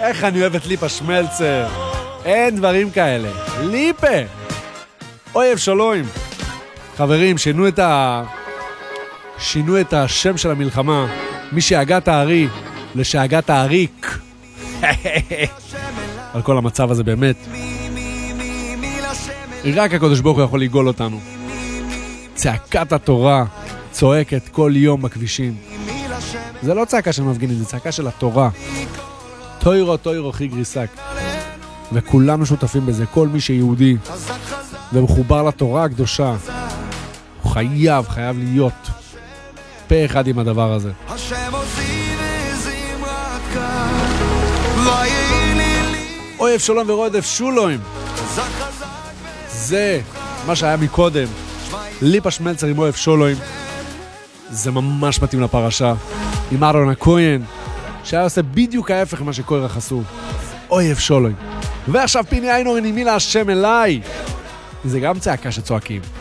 איך אני אוהב את ליפה שמלצר. אין דברים כאלה. ליפה! אויב שלוים. חברים, שינו את השם של המלחמה משאגת הארי לשאגת האריק. על כל המצב הזה באמת. רק הקדוש ברוך הוא יכול לגאול אותנו. צעקת התורה צועקת כל יום בכבישים. זה לא צעקה של מפגינים, זה צעקה של התורה. תוירו חיגרי שק. וכולנו שותפים בזה, כל מי שיהודי ומחובר לתורה הקדושה, הוא חייב להיות פה אחד עם הדבר הזה. אויב שלום ורודף שולוים. זה מה שהיה מקודם. ליפה שמלצר עם אויב שולוים. זה ממש מתאים לפרשה. עם אהרון הכהן, שהיה עושה בדיוק ההפך ממה שקורח עשו. אויב שולוים. ועכשיו פיני איינורן עם מי להשם אליי. זה גם צעקה שצועקים.